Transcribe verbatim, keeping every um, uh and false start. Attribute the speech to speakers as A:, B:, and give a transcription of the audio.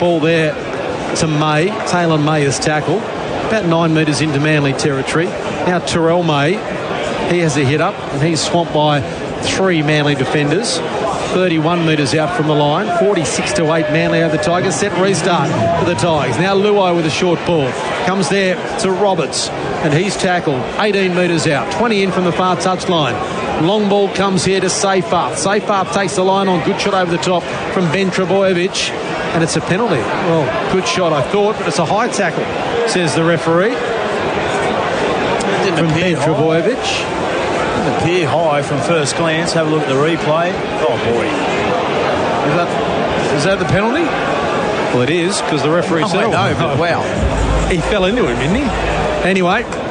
A: Ball there to May. Taylor May is tackled. About nine metres into Manly territory. Now Terrell May, he has a hit up and he's swamped by three Manly defenders. thirty-one metres out from the line. forty-six to eight Manly over the Tigers. Set restart for the Tigers. Now Luai with a short ball. Comes there to Roberts and he's tackled. eighteen metres out. twenty in from the far touchline. Long ball comes here to Seyfarth. Seyfarth takes the line on. Good shot over the top from Ben Trebojevic. And it's a penalty. Well, good shot I thought, but it's a high tackle, says the referee. From Ben Trebojevic.
B: Didn't appear high from first glance. Have a look at the replay. Oh, boy.
A: Is that, is that the penalty? Well, it is, because the referee
B: Oh,
A: said
B: I know, but wow.
A: He fell into him, didn't he? Anyway,